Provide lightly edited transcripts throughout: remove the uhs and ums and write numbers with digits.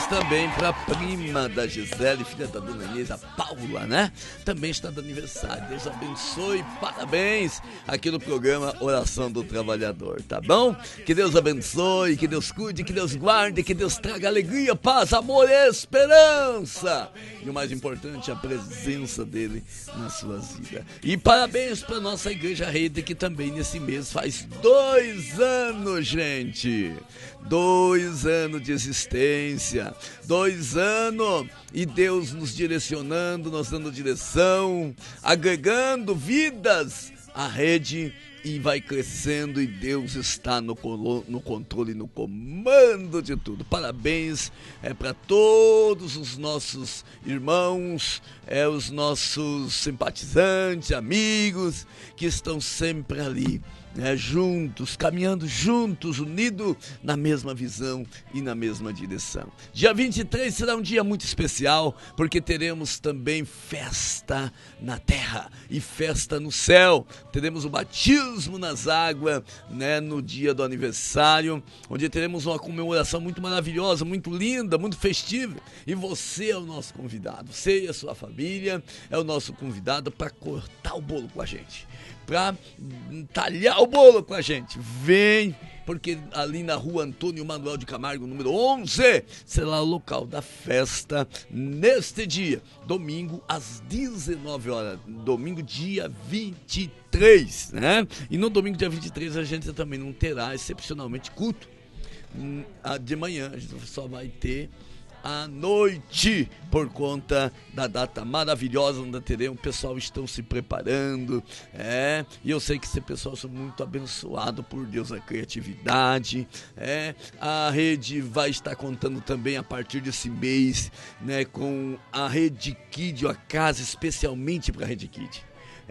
também para a prima da Gisele, filha da dona Inês, a Paula, né? Também está de aniversário. Deus abençoe, parabéns aqui no programa Oração do Trabalhador, tá bom? Que Deus abençoe, que Deus cuide, que Deus guarde, que Deus traga alegria, paz, amor e esperança. E o mais importante, a presença dele nas suas vidas. E parabéns para nossa Igreja Rede, que também nesse mês faz 2 anos, gente. 2 anos de existência, 2 anos e Deus nos direcionando, nos dando direção, agregando vidas à rede e vai crescendo e Deus está no controle, no comando de tudo. Parabéns para todos os nossos irmãos, os nossos simpatizantes, amigos que estão sempre ali, juntos, caminhando juntos, unidos na mesma visão e na mesma direção. Dia 23 será um dia muito especial, porque teremos também festa na terra e festa no céu. Teremos o batismo nas águas, no dia do aniversário, onde teremos uma comemoração muito maravilhosa, muito linda, muito festiva. E você é o nosso convidado, você e a sua família é o nosso convidado para cortar o bolo com a gente, para talhar o bolo com a gente. Vem, porque ali na rua Antônio Manuel de Camargo, número 11, será o local da festa neste dia, domingo às 19 horas, domingo dia 23, né? E no domingo dia 23 a gente também não terá excepcionalmente culto de manhã, a gente só vai ter à noite, por conta da data maravilhosa onde teremos. O pessoal estão se preparando, e eu sei que esse pessoal são muito abençoado por Deus, a criatividade, a rede vai estar contando também a partir desse mês, com a Rede Kid, a casa especialmente para a Rede Kid,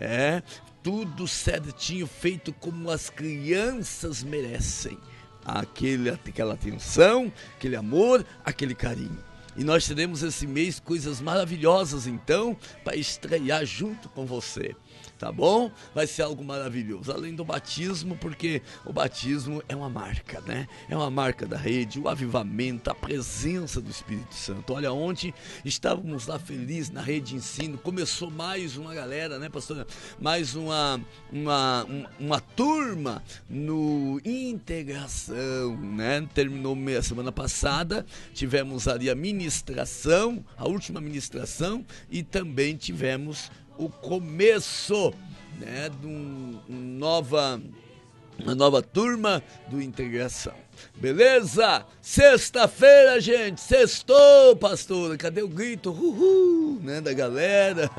tudo certinho, feito como as crianças merecem. Aquela atenção, aquele amor, aquele carinho. E nós teremos esse mês coisas maravilhosas, então, para estrear junto com você, tá bom? Vai ser algo maravilhoso, além do batismo, porque o batismo é uma marca, É uma marca da rede, o avivamento, a presença do Espírito Santo. Olha, ontem estávamos lá felizes na Rede Ensino, começou mais uma galera, pastora? Mais uma turma no Integração, Terminou a semana passada, tivemos ali a última ministração, e também tivemos o começo, de uma nova turma do Integração. Beleza? Sexta-feira, gente, sextou, pastora. Cadê o grito? Uhul, da galera?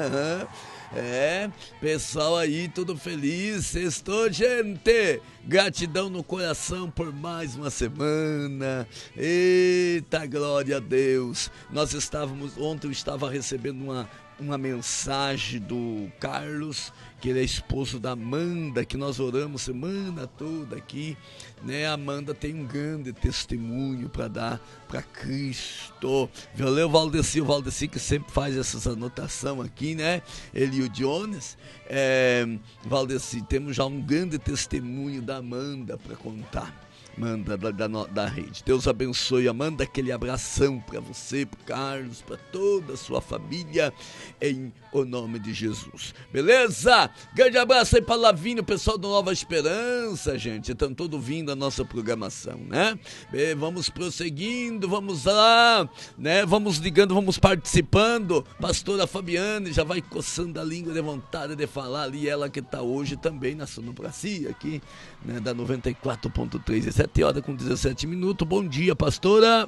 Pessoal aí, tudo feliz. Sextou, gente. Gratidão no coração por mais uma semana. Eita, glória a Deus. Ontem eu estava recebendo uma mensagem do Carlos, que ele é esposo da Amanda, que nós oramos semana toda aqui, A Amanda tem um grande testemunho para dar para Cristo. Valeu, Valdeci, que sempre faz essas anotações aqui, Ele e o Jones. Valdeci, temos já um grande testemunho da Amanda para contar. Amanda da rede. Deus abençoe, Amanda. Aquele abração para você, para Carlos, para toda a sua família, em o nome de Jesus. Beleza? Grande abraço aí para Lavínia, o pessoal do Nova Esperança, gente. Estão todos vindo a nossa programação, Vamos prosseguindo, vamos lá, Vamos ligando, vamos participando. Pastora Fabiane já vai coçando a língua de vontade de falar ali, ela que está hoje também na sonoplastia aqui, da 94.3, 7 horas com 17 minutos. Bom dia, pastora.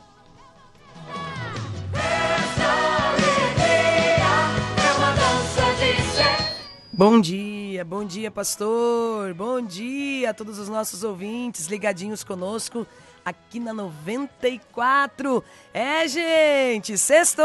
Bom dia, pastor. Bom dia a todos os nossos ouvintes ligadinhos conosco aqui na 94. Gente, sextou!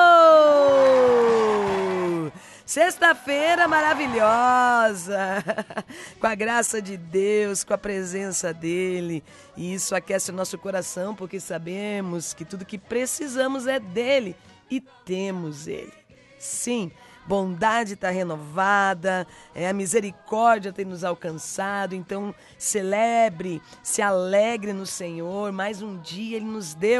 Sexta-feira maravilhosa, com a graça de Deus, com a presença dEle, e isso aquece o nosso coração, porque sabemos que tudo que precisamos é dEle e temos Ele. Sim, bondade está renovada, a misericórdia tem nos alcançado, então celebre, se alegre no Senhor, mais um dia Ele nos deu.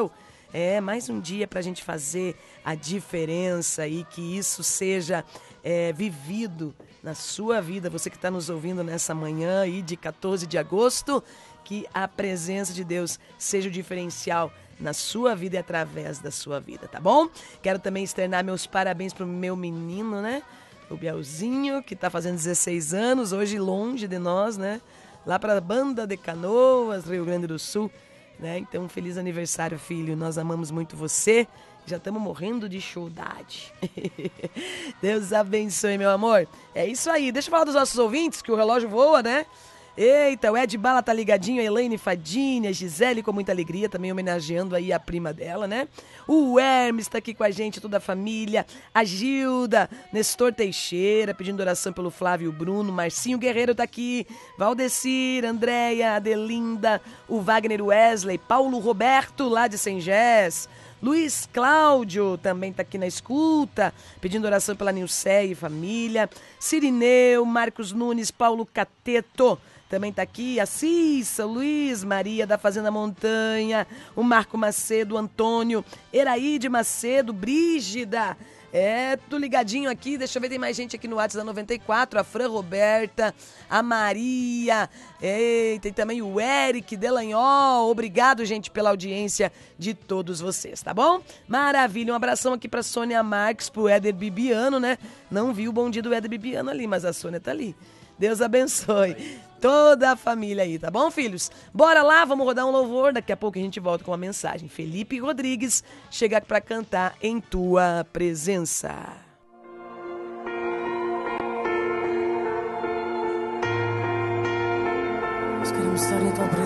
É mais um dia para a gente fazer a diferença e que isso seja vivido na sua vida. Você que está nos ouvindo nessa manhã aí de 14 de agosto, que a presença de Deus seja o diferencial na sua vida e através da sua vida, tá bom? Quero também externar meus parabéns pro meu menino, né? O Bielzinho, que tá fazendo 16 anos, hoje longe de nós, né? Lá pra Banda de Canoas, Rio Grande do Sul, né? Então, um feliz aniversário, filho. Nós amamos muito você. Já estamos morrendo de saudade. Deus abençoe, meu amor. É isso aí. Deixa eu falar dos nossos ouvintes, que o relógio voa, né? Eita, o Ed Bala tá ligadinho, a Elaine Fadinha, a Gisele com muita alegria, também homenageando aí a prima dela, né? O Hermes tá aqui com a gente, toda a família, a Gilda, Nestor Teixeira, pedindo oração pelo Flávio Bruno, Marcinho Guerreiro tá aqui, Valdecir, Andréia, Adelinda, o Wagner Wesley, Paulo Roberto, lá de Sengés, Luiz Cláudio também tá aqui na escuta, pedindo oração pela Nilceia e família, Cirineu, Marcos Nunes, Paulo Cateto, também tá aqui a Cissa, Luiz Maria da Fazenda Montanha, o Marco Macedo, o Antônio, Eraíde Macedo, Brígida. Tô ligadinho aqui, deixa eu ver, tem mais gente aqui no WhatsApp da 94, a Fran Roberta, a Maria, tem também o Eric Delanhol. Obrigado, gente, pela audiência de todos vocês, tá bom? Maravilha, um abração aqui pra Sônia Marques, pro Éder Bibiano, né? Não vi o bom dia do Éder Bibiano ali, mas a Sônia tá ali. Deus abençoe toda a família aí, tá bom, filhos? Bora lá, vamos rodar um louvor, daqui a pouco a gente volta com uma mensagem. Felipe Rodrigues chega pra cantar Em Tua Presença. Nós queremos estar em Tua presença.